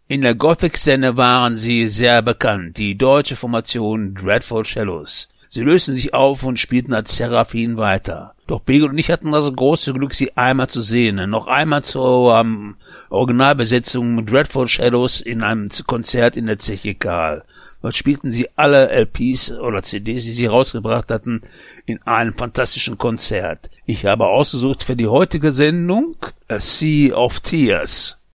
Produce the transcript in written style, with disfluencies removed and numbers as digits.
In der Gothic-Szene waren sie sehr bekannt, die deutsche Formation Dreadful Shallows. Sie lösten sich auf und spielten als Seraphim weiter. Doch Begel und ich hatten das große Glück, sie einmal zu sehen. Noch einmal zur Originalbesetzung Dreadful Shallows in einem Konzert in der Zeche Karl. Dort spielten sie alle LPs oder CDs, die sie rausgebracht hatten, in einem fantastischen Konzert. Ich habe ausgesucht für die heutige Sendung A Sea of Tears.